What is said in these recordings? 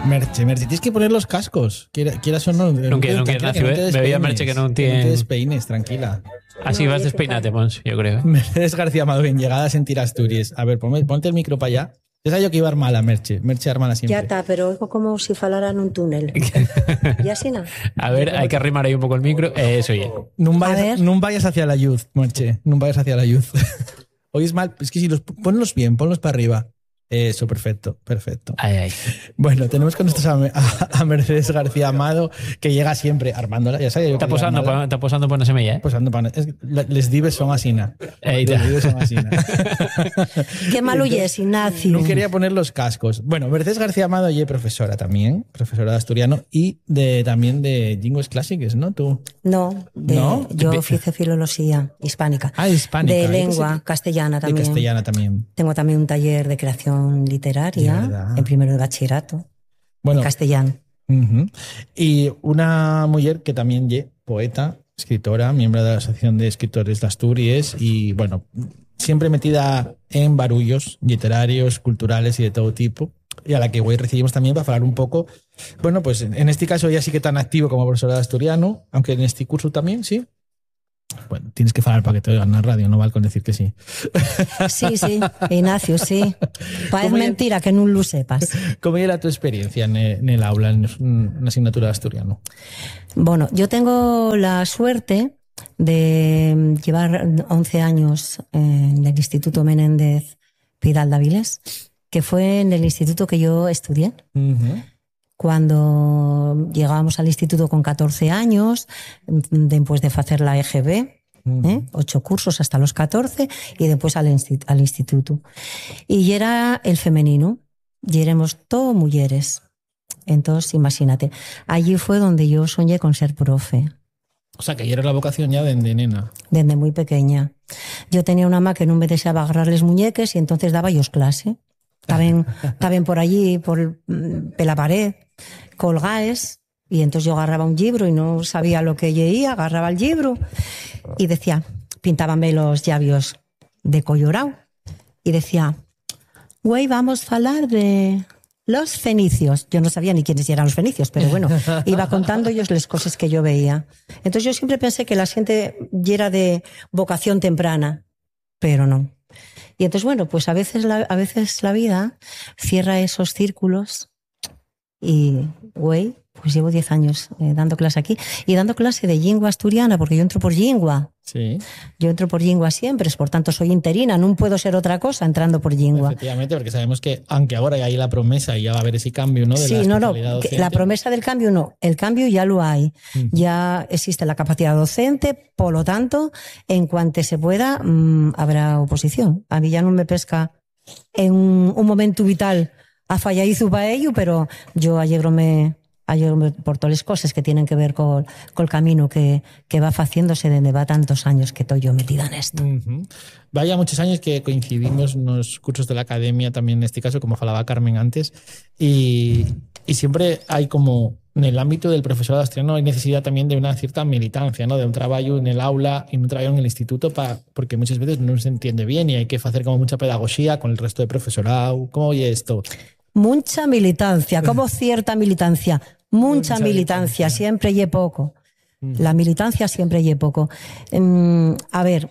Merche, tienes que poner los cascos. Quieras o no. No quiero, Ignacio, me veía Merche que no tiene... No te despeines, tranquila. Así vas despeinate, Pons, yo creo. Mercedes García Amado, bien llegada a sentir Asturias. A ver, ponte el micro para allá. Ya sabía yo que iba a armar la Merche hermana siempre. Ya está, pero oigo como si falara en un túnel. ¿Y así no? A ver, hay que arrimar ahí un poco el micro. Eso ya. No vayas hacia la luz, Merche. No vayas hacia la luz. Hoy es mal. Es que si ponlos bien, ponlos para arriba. Eso, perfecto. Ay. Bueno, tenemos con nosotros a Mercedes García Amado, que llega siempre armándola. Ya sabía yo. Está posando por una semilla, ¿eh? Posando para... Les dives son asina. Qué malo es, Ignacio. No quería poner los cascos. Bueno, Mercedes García Amado es profesora también, profesora de asturiano y también de lingües clásicas, ¿no? ¿Tú? No, yo hice filología hispánica. Hispánica. De lengua castellana también. De castellana también. Tengo también un taller de creación literaria en primero de bachillerato, en castellano. Y una mujer que también es poeta, escritora, miembro de la Asociación de Escritores de Asturias y, bueno, siempre metida en barullos literarios, culturales y de todo tipo, y a la que hoy recibimos también para hablar un poco, bueno, pues en este caso ya sí que tan activo como profesora de asturiano, aunque en este curso también, ¿sí? Bueno, tienes que falar para que te oigan en la radio, no vale con decir que sí. Sí, Ignacio, sí. Es mentira que no lo sepas. ¿Cómo era tu experiencia en el aula, en una asignatura de asturiano? Bueno, yo tengo la suerte de llevar 11 años en el Instituto Menéndez Pidal de Avilés, que fue en el instituto que yo estudié. Cuando llegábamos al instituto con 14 años, después de hacer la EGB, 8 cursos hasta los 14, y después al instituto. Y era el femenino, y éramos todas mujeres. Entonces, imagínate, allí fue donde yo soñé con ser profe. O sea, que ya era la vocación ya desde nena. Desde muy pequeña. Yo tenía una mamá que no me deseaba agarrar les muñeques y entonces daba yo clase. Estaban por allí, por la pared, colgaes, y entonces yo agarraba un libro y no sabía lo que leía, agarraba el libro y decía, pintábame los labios de colorado y decía, güey, vamos a hablar de los fenicios. Yo no sabía ni quiénes eran los fenicios, pero bueno, iba contando ellos las cosas que yo veía. Entonces yo siempre pensé que la gente era de vocación temprana, pero no. Y entonces, bueno, pues a veces la vida cierra esos círculos y, güey, pues llevo 10 años dando clase aquí y dando clase de lengua asturiana, porque yo entro por lengua. Sí. Yo entro por lengua siempre, por tanto soy interina, no puedo ser otra cosa entrando por lengua. Efectivamente, porque sabemos que aunque ahora hay la promesa y ya va a haber ese cambio, ¿no? De la promesa del cambio no, el cambio ya lo hay. Ya existe la capacidad docente, por lo tanto, en cuanto se pueda, habrá oposición. A mí ya no me pesca en un momento vital a falladizo para ello, pero yo alegro-me por todas las cosas que tienen que ver con el camino que va haciéndose desde va tantos años que estoy yo metida en esto. Vaya muchos años que coincidimos en los cursos de la academia también en este caso, como falaba Carmen antes, y siempre hay como en el ámbito del profesorado asturiano hay necesidad también de una cierta militancia, ¿no? De un trabajo en el aula y un trabajo en el instituto porque muchas veces no se entiende bien y hay que hacer como mucha pedagogía con el resto de profesorado. ¿Cómo oye esto? Mucha militancia, como cierta militancia. Mucha militancia, siempre y poco. La militancia siempre y poco. A ver,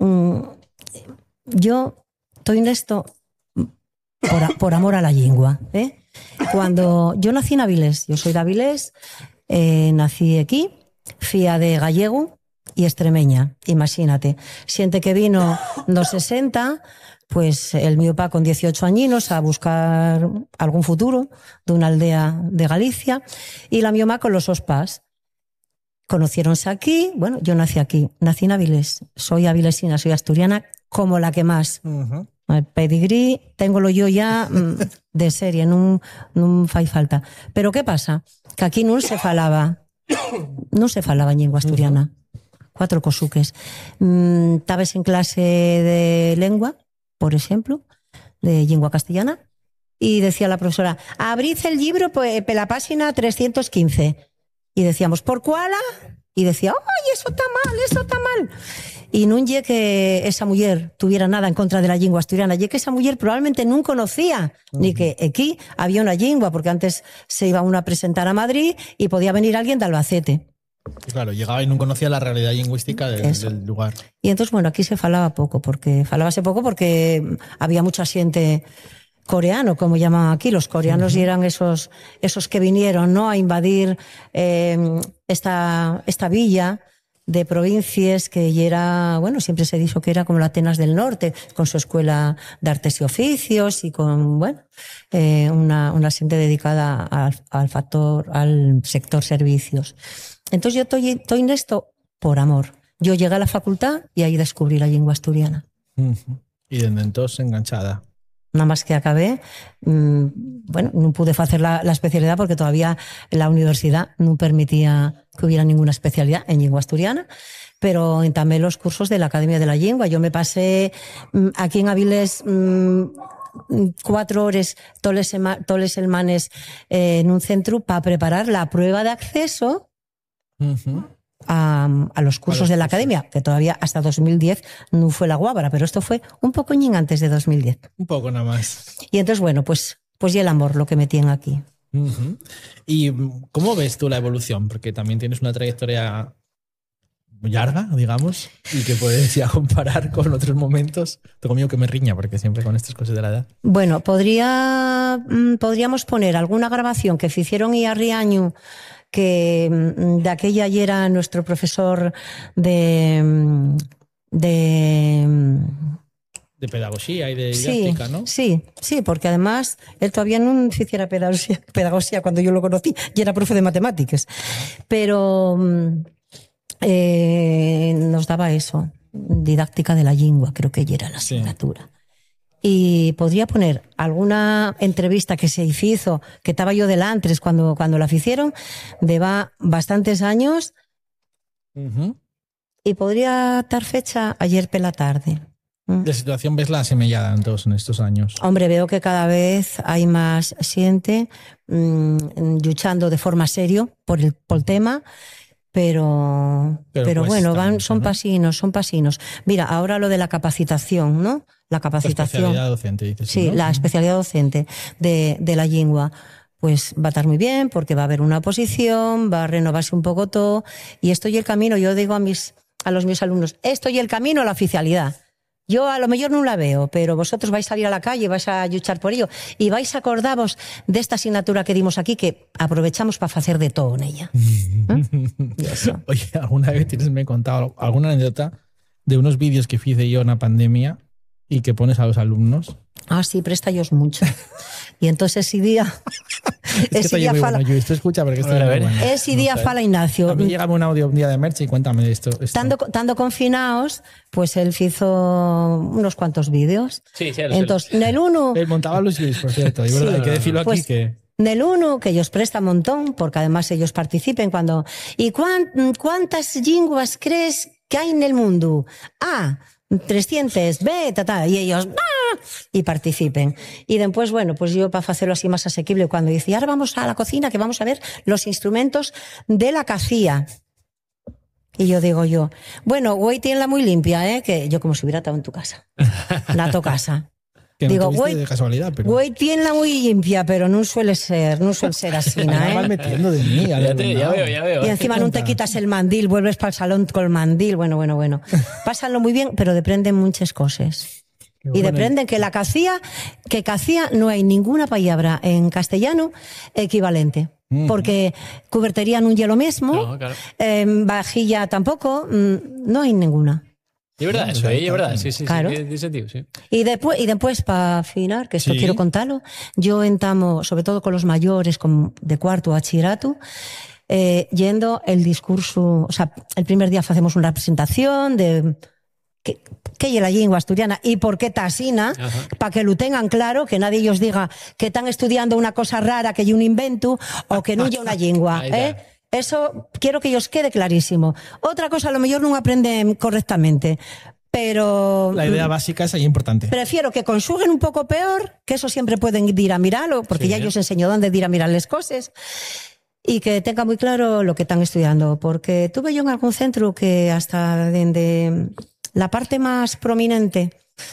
yo estoy en esto por amor a la lengua. Cuando yo nací en Avilés, yo soy de Avilés, nací aquí, fía de gallego y extremeña, imagínate. Siente que vino en los 60, pues el mío pa con 18 añinos a buscar algún futuro de una aldea de Galicia y la mi mamá con los ospas. Conociéronse aquí, bueno, yo nací aquí, nací en Avilés, soy avilesina, soy asturiana como la que más. El pedigrí, téngolo yo ya de serie, no fai falta. Pero ¿qué pasa? Que aquí no se falaba en lengua asturiana. 4 cosuques. Estabas en clase de lengua, por ejemplo, de lengua castellana, y decía la profesora, abrid el libro pe la página 315. Y decíamos, ¿por cuál? Y decía, ¡ay, eso está mal! y non lle que esa muller tuviera nada en contra de la lingua asturiana, lle que esa muller probablemente non conocía ni que aquí había una lingua, porque antes se iba uno a presentar a Madrid y podía venir alguien de Albacete. Claro, llegaba y non conocía la realidad lingüística del lugar. Y entonces, bueno, aquí se falábase poco porque había mucha xente coreano, como llaman aquí. Los coreanos eran esos que vinieron, ¿no?, a invadir esta villa de provincias que era, bueno, siempre se dijo que era como la Atenas del Norte, con su escuela de artes y oficios y con, bueno, una gente dedicada al sector servicios. Entonces yo estoy en esto por amor. Yo llegué a la facultad y ahí descubrí la lengua asturiana. Y desde entonces enganchada. Nada más que acabé, bueno, no pude hacer la especialidad porque todavía la universidad no permitía que hubiera ninguna especialidad en lengua asturiana, pero entamé los cursos de la Academia de la Lengua. Yo me pasé aquí en Avilés 4 horas todos los semanas en un centro para preparar la prueba de acceso a los cursos de la Academia, que todavía hasta 2010 no fue la guábara, pero esto fue un poco antes de 2010. Un poco nada más. Y entonces, bueno, pues y el amor lo que me tiene aquí. ¿Y cómo ves tú la evolución? Porque también tienes una trayectoria muy larga, digamos, y que puedes ya comparar con otros momentos. Tengo miedo que me riña, porque siempre con estas cosas de la edad. Bueno, podríamos poner alguna grabación que hicieron y a Riaño, que de aquella ya era nuestro profesor de pedagogía y de didáctica, ¿no? Sí, porque además él todavía no hiciera pedagogía cuando yo lo conocí, y era profe de matemáticas. Pero nos daba eso, didáctica de la lengua, creo que ya era la asignatura. Sí. Y podría poner alguna entrevista que se hizo, que estaba yo delante cuando la hicieron, de bastantes años, y podría estar fecha ayer por la tarde. ¿De situación ves la asemellada en estos años? Hombre, veo que cada vez hay más gente luchando de forma serio por el tema, pero bueno, son pasinos. Mira, ahora lo de la capacitación, ¿no? La capacitación. La especialidad docente, dices. Sí, ¿no? La especialidad docente de la lengua. Pues va a estar muy bien porque va a haber una oposición, va a renovarse un poco todo. Y esto y el camino, yo digo a los mis alumnos, esto y el camino a la oficialidad. Yo a lo mejor no la veo, pero vosotros vais a salir a la calle, vais a luchar por ello y vais a acordaros de esta asignatura que dimos aquí, que aprovechamos para hacer de todo en ella. Y eso. Oye, ¿alguna vez me he contado alguna anécdota de unos vídeos que hice yo en la pandemia y que pones a los alumnos? Ah, sí, presta ellos mucho. Y entonces ese día... ese día fala... Bueno, esto escucha porque esto ese día fala Ignacio. A mí llegaba un audio un día de Merche y cuéntame esto. Estando confinados, pues él hizo unos cuantos vídeos. Sí. Entonces, en el uno... Él montaba los vídeos, por cierto. Y verdad, hay que decirlo pues, aquí que... En el uno, que ellos prestan un montón, porque además ellos participen cuando... ¿Y cuántas lenguas crees que hay en el mundo? 300, y ellos y participen. Y después, bueno, pues yo para hacerlo así más asequible, cuando dice, ahora vamos a la cocina que vamos a ver los instrumentos de la cacía. Y yo digo bueno, güey, tienla muy limpia, que yo como si hubiera estado en tu casa, en tu casa. Que no digo, güey, de casualidad, pero... Güey, tienla muy limpia, pero no suele ser así, ¿no? Me vas metiendo de mí. Ya veo. Y encima no te quitas el mandil, vuelves para el salón con el mandil. Bueno. Pásanlo muy bien, pero dependen muchas cosas. Y dependen que cacía no hay ninguna palabra en castellano equivalente. Porque cubertería no es lo mismo, no, claro. Vajilla tampoco, no hay ninguna. Y verdad, eso es verdad, sí, claro. Tiene sentido, sí. Y después, para afinar, que esto quiero contarlo, yo entamo, sobre todo con los mayores, de cuarto a bachillerato, yendo el discurso, o sea, el primer día hacemos una presentación de qué es la lengua asturiana y por qué tasina, para que lo tengan claro, que nadie ellos diga que están estudiando una cosa rara, que hay un invento, o que no hay una lengua, Eso quiero que ellos quede clarísimo. Otra cosa, a lo mejor no aprenden correctamente, pero... La idea básica es ahí importante. Prefiero que conjuguen un poco peor, que eso siempre pueden ir a mirarlo, porque ya yo os enseño dónde ir a mirar las cosas, y que tengan muy claro lo que están estudiando. Porque tuve yo en algún centro que hasta la parte más prominente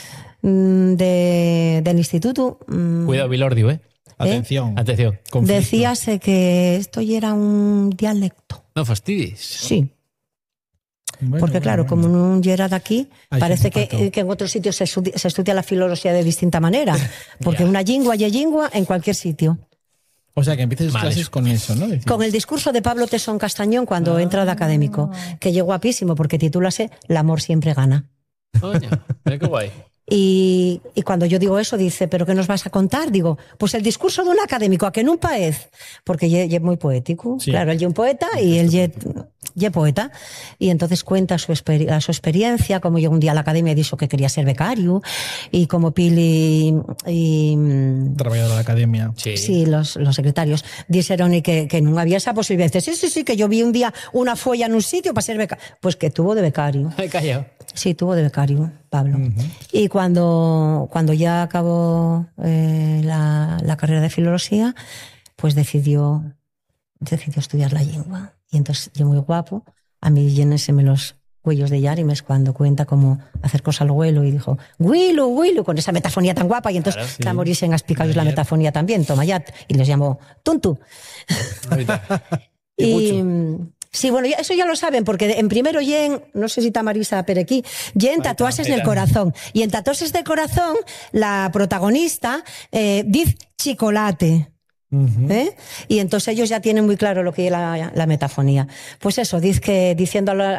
del instituto... Cuidado, Vilordio, ¿eh? Atención. Atención. Conflicto. Decíase que esto ya era un dialecto. No fastidies. Sí. Bueno, Porque claro, bueno. como non era de aquí, Hay parece xente pa' todo. que en otros sitios se estudia la filoloxía de distinta manera. Porque una lingua y lingua en cualquier sitio. O sea, que empieces Mal clases eso. con eso, ¿no? Decir, Con el discurso de Pablo Tesón Castañón cuando entra de académico, que llegó guapísimo porque titúlase L'amor siempre gana. Coño, mira qué guay. Y cuando yo digo eso, dice, ¿pero qué nos vas a contar? Digo, pues el discurso de un académico, a que nun paez, porque lle muy poético. Sí. Claro, él lle un poeta y él lle poeta. Y entonces cuenta su experiencia, como llegó un día a la academia y dijo que quería ser becario, y como Pili y trabajador de la academia. Sí. sí, los secretarios dixeron que non había esa posibilidad. Dice, sí, que yo vi un día una folla en un sitio para ser becario. Pues que tuvo de becario. Me he callado. Sí, tuvo de becario, Pablo. Y cuando ya acabó la carrera de filología, pues decidió estudiar la lengua. Y entonces, yo muy guapo, a mí llénenseme los cuellos de llarimes cuando cuenta cómo hacer cosas al vuelo y dijo, Willu, con esa metafonía tan guapa. Y entonces, Claro, sí. la morirse en Aspicayos la metafonía también, toma ya, y les llamó Tuntu. Y sí, bueno, eso ya lo saben, porque en primero yen, no sé si está Marisa Perequí, yen tatuajes del corazón. Y en tatuajes del corazón, la protagonista dice chocolate. ¿Eh? Y entonces ellos ya tienen muy claro lo que es la metafonía. Pues eso, dice que diciendo